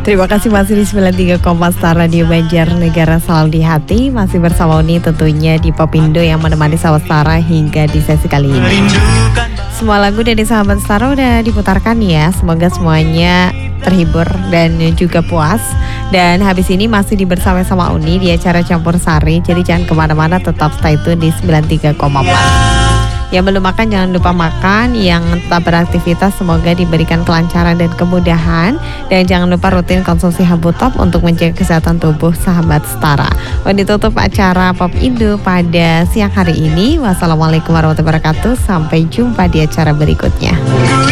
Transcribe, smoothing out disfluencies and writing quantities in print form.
Terima kasih masih di 93 Star Radio Banjarnegara, selalu di hati. Masih bersama Uni tentunya di Popindo yang menemani sahabat Stara hingga di sesi kali ini. Semua lagu dari sahabat Stara udah diputarkan ya. Semoga semuanya terhibur dan juga puas. Dan habis ini masih dibersama sama Uni di acara Campur Sari. Jadi jangan kemana-mana, tetap stay tune di 93,4. Yang belum makan jangan lupa makan, yang tetap beraktivitas semoga diberikan kelancaran dan kemudahan, dan jangan lupa rutin konsumsi Habu Top untuk menjaga kesehatan tubuh sahabat Stara. Ditutup acara Pop Indo pada siang hari ini. Wassalamualaikum warahmatullahi wabarakatuh. Sampai jumpa di acara berikutnya.